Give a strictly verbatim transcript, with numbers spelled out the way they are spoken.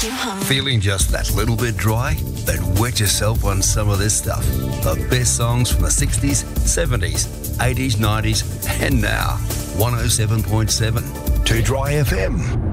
Tim Hung. Feeling just that little bit dry? Then wet yourself on some of this stuff. The best songs from the sixties, seventies, eighties, nineties and now. one oh seven point seven. Two Dry F M.